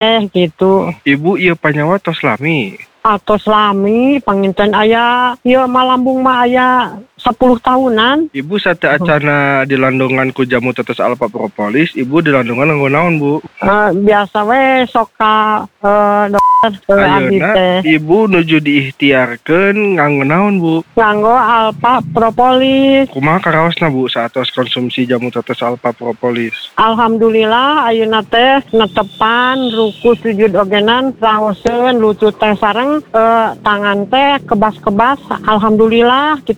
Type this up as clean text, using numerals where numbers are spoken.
gitu. Ibu ieu panyawa tos lami. Atos lami panginten aya ieu malambung mah aya 10 tahunan. Ibu sate acana dilandongan ku jamu tetes alfa propolis, ibu dilandongan nganggo naon, Bu? Biasa we sok ka dokter abdi Ayeuna teh. ibu nuju diikhtiarkeun nganggo naon, Bu? Nganggo alfa propolis. Kumaha karaosna, Bu, saatos konsumsi jamu tetes alfa propolis? Alhamdulillah ayeuna teh netepan ruku sujud ogenan raoseun lutut teh sareng tangan teh kebas-kebas. Alhamdulillah